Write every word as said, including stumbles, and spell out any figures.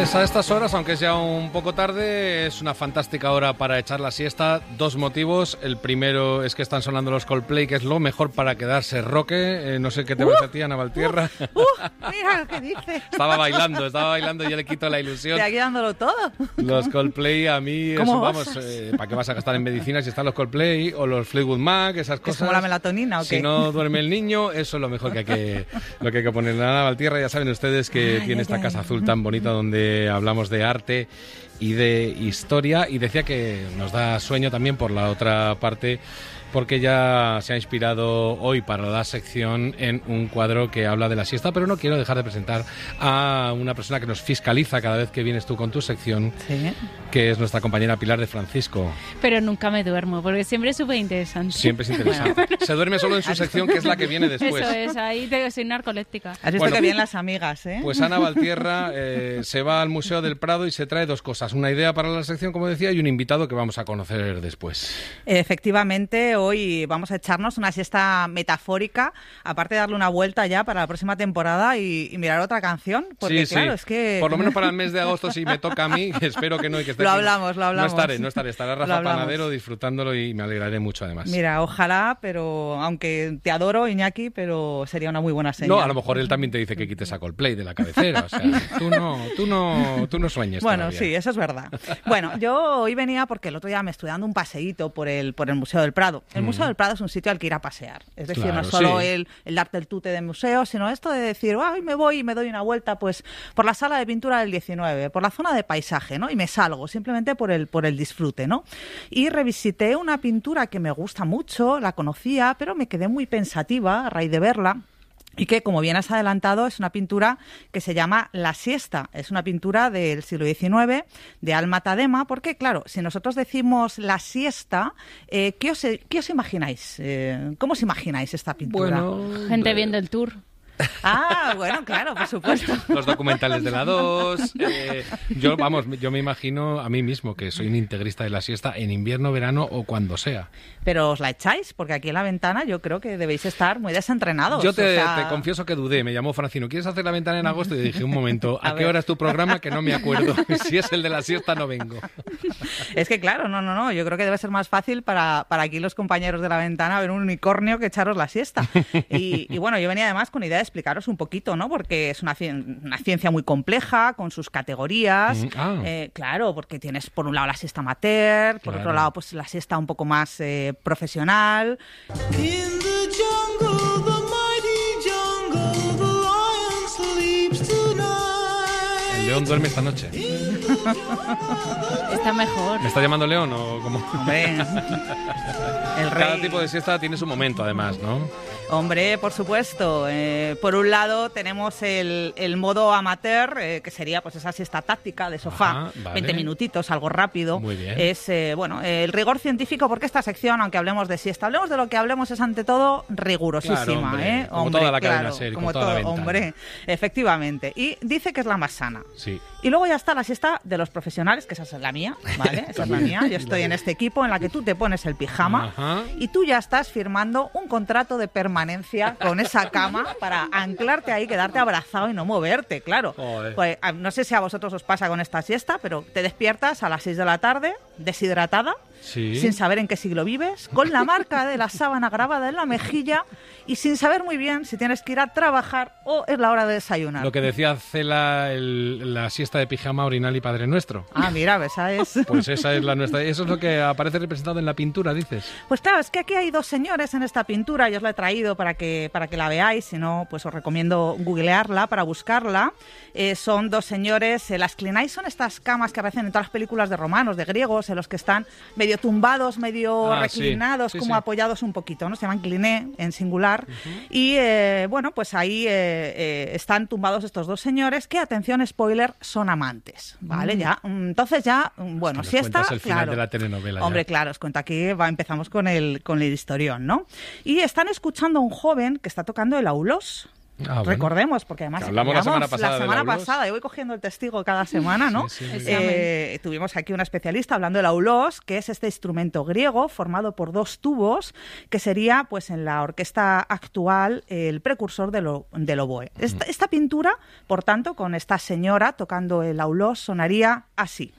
Pues a estas horas, aunque es ya un poco tarde, es una fantástica hora para echar la siesta. Dos motivos. El primero es que están sonando los Coldplay, que es lo mejor para quedarse roque. Eh, no sé qué te uh, parece a ti, Ana Valtierra. Uh, uh, mira lo que dice. Estaba bailando, estaba bailando y yo le quito la ilusión. Te aquí dándolo todo. Los Coldplay a mí, eso, vamos, eh, ¿para qué vas a gastar en medicinas si están los Coldplay o los Fleetwood Mac, esas cosas? ¿Es como la melatonina o qué? Si no duerme el niño, eso es lo mejor que hay que, lo que, hay que poner. Ana Valtierra, ya saben ustedes que ay, tiene ay, esta ay. casa azul tan bonita donde hablamos de arte y de historia, y decía que nos da sueño también por la otra parte, porque ya se ha inspirado hoy para la sección en un cuadro que habla de la siesta, pero no quiero dejar de presentar a una persona que nos fiscaliza cada vez que vienes tú con tu sección, sí, que es nuestra compañera Pilar de Francisco. Pero nunca me duermo, porque siempre es súper interesante. Siempre es interesante. Bueno. Se duerme solo en su sección, que es la que viene después. Eso es, ahí te, soy narcoléptica. Has visto Bueno, que bien las amigas, ¿eh? Pues Ana Valtierra eh, se va al Museo del Prado y se trae dos cosas. Una idea para la sección, como decía, y un invitado que vamos a conocer después. Efectivamente, hoy vamos a echarnos una siesta metafórica, aparte de darle una vuelta ya para la próxima temporada y, y mirar otra canción, porque sí, claro, sí. es que... Por lo menos para el mes de agosto, si me toca a mí, espero que no. Y que esté lo aquí. hablamos, lo hablamos. No estaré, no estaré. Estará Rafa Panadero disfrutándolo y me alegraré mucho, además. Mira, ojalá, pero aunque te adoro, Iñaki, pero sería una muy buena señal. No, a lo mejor él también te dice que quites a Coldplay de la cabecera. O sea, tú no, tú no, tú no sueñes Bueno, todavía. sí, eso es verdad. Bueno, yo hoy venía porque el otro día me estoy dando un paseíto por el, por el Museo del Prado. El mm. Museo del Prado es un sitio al que ir a pasear. Es decir, claro, no solo sí. el, el darte el tute de museo, sino esto de decir, ay, me voy y me doy una vuelta pues por la sala de pintura del diecinueve, por la zona de paisaje, ¿no? Y me salgo simplemente por el, por el disfrute, ¿no? Y revisité una pintura que me gusta mucho, la conocía, pero me quedé muy pensativa a raíz de verla. Y que, como bien has adelantado, es una pintura que se llama La siesta. Es una pintura del siglo diecinueve, de Alma Tadema, porque, claro, si nosotros decimos La siesta, eh, ¿qué, os, ¿qué os imagináis? Eh, ¿Cómo os imagináis esta pintura? Bueno, gente viendo el tour. Ah, bueno, claro, por supuesto. Los documentales de la dos. Eh, yo, vamos, yo me imagino a mí mismo que soy un integrista de la siesta en invierno, verano o cuando sea. Pero os la echáis, porque aquí en la ventana yo creo que debéis estar muy desentrenados. Yo te, o sea... te confieso que dudé. Me llamó Francino, ¿quieres hacer la ventana en agosto? Y dije, un momento, ¿a, ¿a qué hora es tu programa? Que no me acuerdo. Si es el de la siesta, no vengo. Es que claro, no, no, no. Yo creo que debe ser más fácil para, para aquí los compañeros de la ventana ver un unicornio que echaros la siesta. Y, y bueno, yo venía además con idea de explicaros un poquito, ¿no? Porque es una, una ciencia muy compleja, con sus categorías. Mm, ah. eh, claro, porque tienes por un lado la siesta amateur, por claro. otro lado pues la siesta un poco más eh, profesional. In the jungle, the mighty jungle, the lion sleeps tonight. El león duerme esta noche. Está mejor. ¿Me está llamando León o cómo? Hombre, el rey. Cada tipo de siesta tiene su momento, además, ¿no? Hombre, por supuesto. Eh, por un lado tenemos el, el modo amateur, eh, que sería pues esa siesta táctica de sofá, Ajá, vale. veinte minutitos, algo rápido. Muy bien. Es eh, bueno, eh, el rigor científico, porque esta sección, aunque hablemos de siesta, hablemos de lo que hablemos, es ante todo rigurosísima. Claro, hombre, ¿eh? como hombre, toda la claro, cadena ser, como como toda todo, la ventana. Hombre, efectivamente. Y dice que es la más sana. Sí. Y luego ya está la siesta de los profesionales, que esa es la mía, ¿vale? Esa es la mía. Yo estoy en este equipo en la que tú te pones el pijama. Ajá. Y tú ya estás firmando un contrato de permanencia con esa cama para anclarte ahí, quedarte abrazado y no moverte, claro. Pues, no sé si a vosotros os pasa con esta siesta, pero te despiertas a las seis de la tarde, deshidratada, sí. sin saber en qué siglo vives, con la marca de la sábana grabada en la mejilla y sin saber muy bien si tienes que ir a trabajar o es la hora de desayunar. Lo que decía Cela, el, la siesta de pijama, orinal y Padre Nuestro. Ah, mira, esa es. Pues esa es la nuestra. Eso es lo que aparece representado en la pintura, dices. Pues claro, es que aquí hay dos señores en esta pintura, yo os la he traído para que, para que la veáis, si no, pues os recomiendo googlearla para buscarla. Eh, son dos señores, eh, las clinais son estas camas que aparecen en todas las películas de romanos, de griegos, en los que están medio tumbados, medio ah, reclinados, sí, sí, como sí. apoyados un poquito, ¿no? Se llaman cliné en singular. Uh-huh. Y eh, bueno, pues ahí eh, eh, están tumbados estos dos señores que, atención, spoiler, son amantes, ¿vale? Mm. Ya, entonces ya, bueno, si está, el final claro. de la telenovela. Hombre, ya. claro, os cuento aquí, va, empezamos con el, con el historión, ¿no? Y están escuchando a un joven que está tocando el aulós. Ah, bueno. Recordemos, porque además hablamos la semana pasada, la semana pasada, yo voy cogiendo el testigo cada semana, ¿no? Sí, sí, sí. Eh, tuvimos aquí una especialista hablando del aulós, que es este instrumento griego formado por dos tubos, que sería, pues en la orquesta actual, el precursor del, del oboe. Esta, esta pintura, por tanto, con esta señora tocando el aulós, sonaría así.